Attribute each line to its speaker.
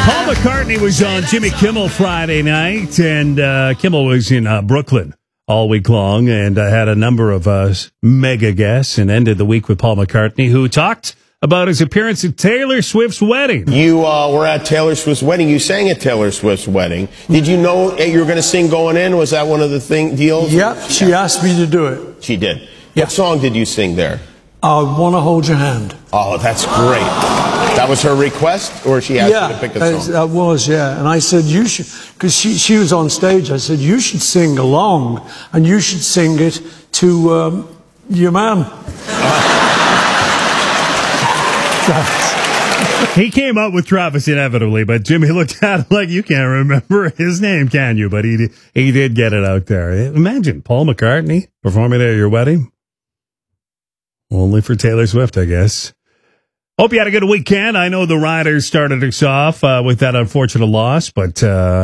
Speaker 1: Paul McCartney was on Jimmy Kimmel Friday night, and Kimmel was in Brooklyn all week long and had a number of mega guests and ended the week with Paul McCartney, who talked about his appearance at Taylor Swift's wedding.
Speaker 2: You were at Taylor Swift's wedding. You sang at Taylor Swift's wedding. Did you know you were going to sing going in? Was that one of the deals?
Speaker 3: Yep, she asked me to do it.
Speaker 2: She did.
Speaker 3: Yeah.
Speaker 2: What song did you sing there?
Speaker 3: I Want to Hold Your Hand.
Speaker 2: Oh, that's great. That was her request, or she asked you to pick a song?
Speaker 3: That was, yeah. And I said, you should, because she was on stage, I said, you should sing along, and you should sing it to your man.
Speaker 1: He came up with Travis inevitably, but Jimmy looked at him like, you can't remember his name, can you? But he did get it out there. Imagine Paul McCartney performing at your wedding. Only for Taylor Swift, I guess. Hope you had a good weekend. I know the Riders started us off with that unfortunate loss, but